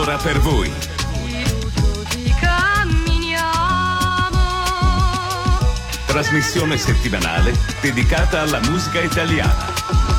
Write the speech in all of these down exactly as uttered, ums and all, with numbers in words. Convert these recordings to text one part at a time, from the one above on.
Un'ora per voi. Trasmissione settimanale dedicata alla musica italiana.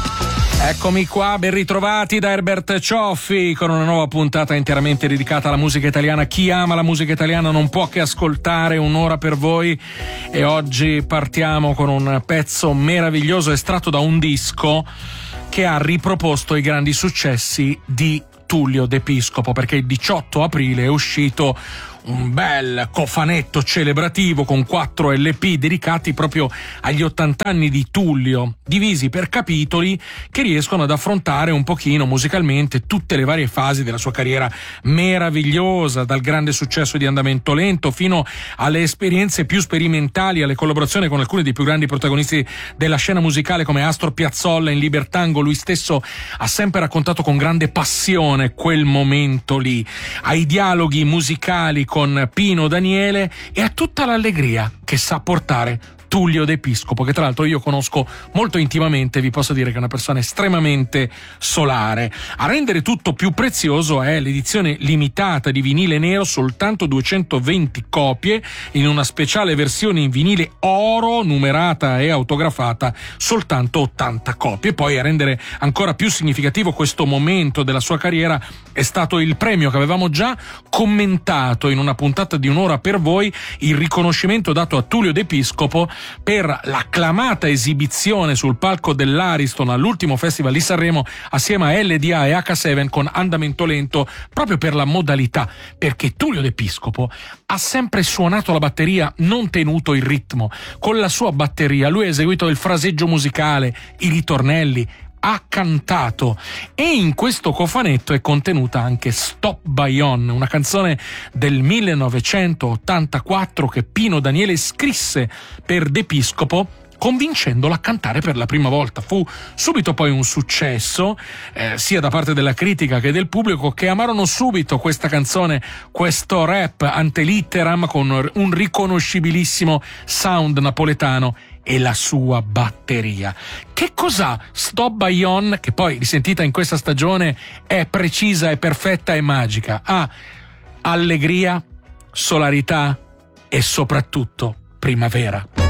Eccomi qua, ben ritrovati da Herbert Cioffi con una nuova puntata interamente dedicata alla musica italiana. Chi ama la musica italiana non può che ascoltare Un'ora per voi, e oggi partiamo con un pezzo meraviglioso estratto da un disco che ha riproposto i grandi successi di Tullio De Piscopo, perché il diciotto aprile è uscito un bel cofanetto celebrativo con quattro L P dedicati proprio agli ottanta anni di Tullio, divisi per capitoli che riescono ad affrontare un pochino musicalmente tutte le varie fasi della sua carriera meravigliosa, dal grande successo di Andamento Lento fino alle esperienze più sperimentali, alle collaborazioni con alcuni dei più grandi protagonisti della scena musicale come Astor Piazzolla in Libertango. Lui stesso ha sempre raccontato con grande passione quel momento lì, ai dialoghi musicali con Pino Daniele e a tutta l'allegria che sa portare Tullio De Piscopo, che tra l'altro io conosco molto intimamente. Vi posso dire che è una persona estremamente solare. A rendere tutto più prezioso è l'edizione limitata di vinile nero, soltanto duecentoventi copie, in una speciale versione in vinile oro, numerata e autografata, soltanto ottanta copie. Poi, a rendere ancora più significativo questo momento della sua carriera, è stato il premio che avevamo già commentato in una puntata di Un'ora per voi, il riconoscimento dato a Tullio De Piscopo per l'acclamata esibizione sul palco dell'Ariston all'ultimo festival di Sanremo assieme a L D A e H sette con Andamento Lento, proprio per la modalità, perché Tullio De Piscopo ha sempre suonato la batteria, non tenuto il ritmo. Con la sua batteria lui ha eseguito il fraseggio musicale, i ritornelli, ha cantato, e in questo cofanetto è contenuta anche Stop Bayon, una canzone del millenovecentottantaquattro che Pino Daniele scrisse per De Piscopo, convincendolo a cantare per la prima volta. Fu subito poi un successo, eh, sia da parte della critica che del pubblico, che amarono subito questa canzone, questo rap ante litteram con un riconoscibilissimo sound napoletano e la sua batteria. Che cos'ha Stop Bayon, che poi risentita in questa stagione è precisa e perfetta e magica? Ha allegria, solarità e soprattutto primavera.